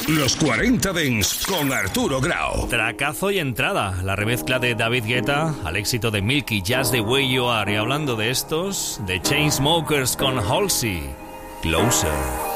Los 40 Dents con Arturo Grau. Tracazo y entrada, la remezcla de David Guetta al éxito de Milky, Just the Way You Are. Y hablando de estos, The Chainsmokers con Halsey, Closer.